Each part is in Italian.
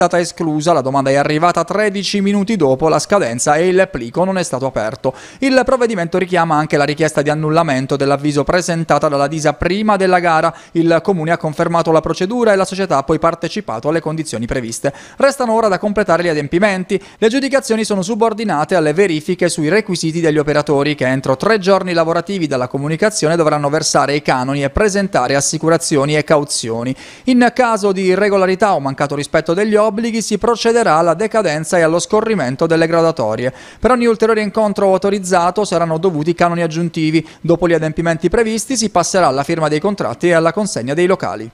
stata esclusa, la domanda è arrivata 13 minuti dopo la scadenza e il plico non è stato aperto. Il provvedimento richiama anche la richiesta di annullamento dell'avviso presentata dalla Disa prima della gara. Il Comune ha confermato la procedura e la società ha poi partecipato alle condizioni previste. Restano ora da completare gli adempimenti. Le aggiudicazioni sono subordinate alle verifiche sui requisiti degli operatori che entro 3 giorni lavorativi dalla comunicazione dovranno versare i canoni e presentare assicurazioni e cauzioni. In caso di irregolarità o mancato rispetto degli obblighi si procederà alla decadenza e allo scorrimento delle graduatorie. Per ogni ulteriore incontro autorizzato saranno dovuti canoni aggiuntivi. Dopo gli adempimenti previsti si passerà alla firma dei contratti e alla consegna dei locali.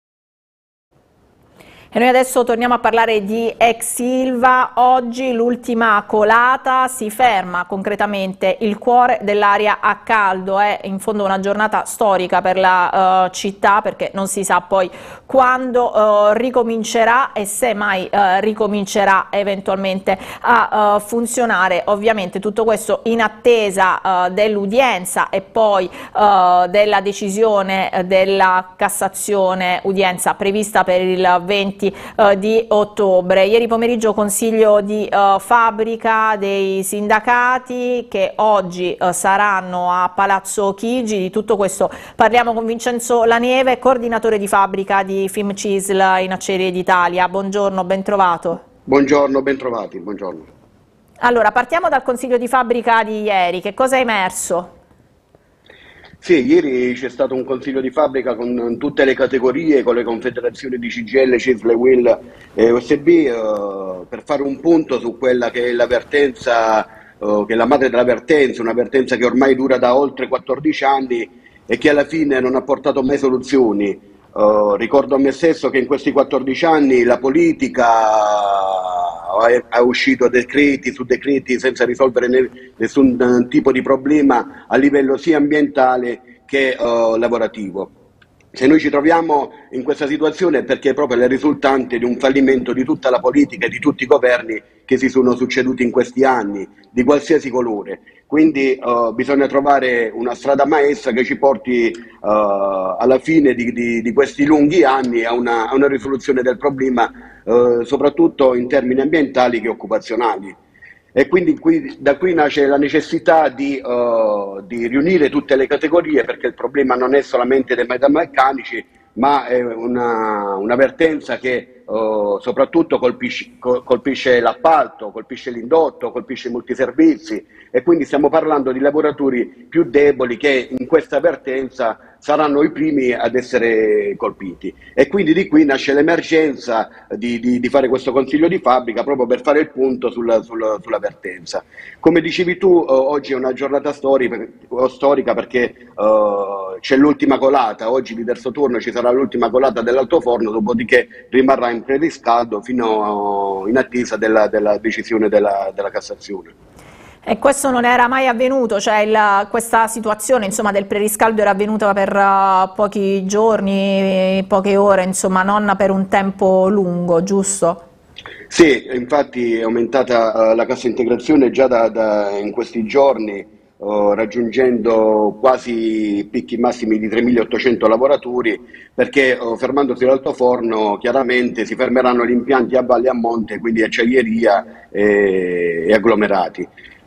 E noi adesso torniamo a parlare di ex Ilva. Oggi l'ultima colata, si ferma concretamente il cuore dell'area a caldo. È in fondo una giornata storica per la città, perché non si sa poi quando ricomincerà e se mai ricomincerà eventualmente a funzionare. Ovviamente tutto questo in attesa dell'udienza e poi della decisione della Cassazione, udienza prevista per il 20 di ottobre. Ieri pomeriggio consiglio di fabbrica dei sindacati che oggi saranno a Palazzo Chigi. Di tutto questo parliamo con Vincenzo Lanieve, coordinatore di fabbrica di Filmcisl in Acciaierie d'Italia. Buongiorno, ben trovato. Buongiorno, ben trovati, buongiorno. Allora, partiamo dal consiglio di fabbrica di ieri. Che cosa è emerso? Sì, ieri c'è stato un consiglio di fabbrica con tutte le categorie, con le confederazioni di CGIL, CISL, UIL e OSB, per fare un punto su quella che è l'avvertenza, che è la madre dell'avvertenza, un'avvertenza che ormai dura da oltre 14 anni e che alla fine non ha portato mai soluzioni. Ricordo a me stesso che in questi 14 anni la politica ha uscito decreti su decreti senza risolvere nessun tipo di problema a livello sia ambientale che lavorativo. Se noi ci troviamo in questa situazione è perché proprio è la risultante di un fallimento di tutta la politica e di tutti i governi che si sono succeduti in questi anni, di qualsiasi colore. Quindi bisogna trovare una strada maestra che ci porti alla fine di questi lunghi anni a una risoluzione del problema, soprattutto in termini ambientali che occupazionali. E quindi da qui nasce la necessità di riunire tutte le categorie, perché il problema non è solamente dei metalmeccanici, ma è un'avvertenza che soprattutto colpisce l'appalto, colpisce l'indotto, colpisce i multiservizi, e quindi stiamo parlando di lavoratori più deboli che in questa avvertenza saranno i primi ad essere colpiti. E quindi di qui nasce l'emergenza di fare questo consiglio di fabbrica proprio per fare il punto sull'avvertenza. Come dicevi tu, oggi è una giornata storica perché c'è l'ultima colata. Oggi di terzo turno ci sarà l'ultima colata dell'altoforno, dopodiché rimarrà in preriscaldo fino in attesa della decisione della Cassazione. E questo non era mai avvenuto, cioè questa situazione, insomma, del preriscaldo era avvenuta per pochi giorni, poche ore, insomma, non per un tempo lungo, giusto? Sì, infatti è aumentata la cassa integrazione già in questi giorni, raggiungendo quasi picchi massimi di 3.800 lavoratori, perché fermandosi l'altoforno chiaramente si fermeranno gli impianti a valle e a monte, quindi acciaieria e agglomerati.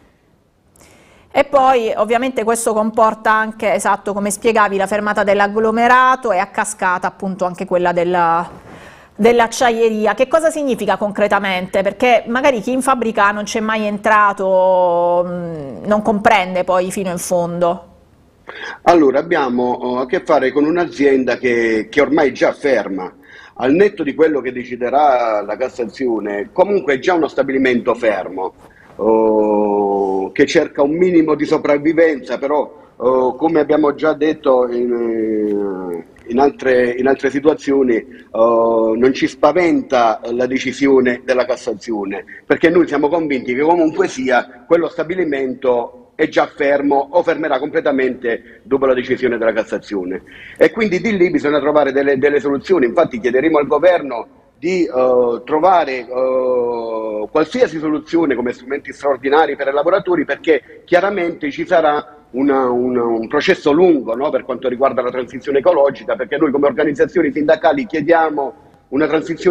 E poi ovviamente questo comporta anche, esatto, come spiegavi, la fermata dell'agglomerato e a cascata appunto anche quella dell'acciaieria. Che cosa significa concretamente? Perché magari chi in fabbrica non c'è mai entrato non comprende poi fino in fondo. Allora, abbiamo a che fare con un'azienda che ormai è già ferma. Al netto di quello che deciderà la Cassazione, comunque è già uno stabilimento fermo, che cerca un minimo di sopravvivenza, però come abbiamo già detto in altre situazioni, non ci spaventa la decisione della Cassazione, perché noi siamo convinti che comunque sia quello stabilimento è già fermo o fermerà completamente dopo la decisione della Cassazione, e quindi di lì bisogna trovare delle soluzioni. Infatti chiederemo al governo di trovare qualsiasi soluzione come strumenti straordinari per i lavoratori, perché chiaramente ci sarà un processo lungo, no, per quanto riguarda la transizione ecologica, perché noi come organizzazioni sindacali chiediamo una transizione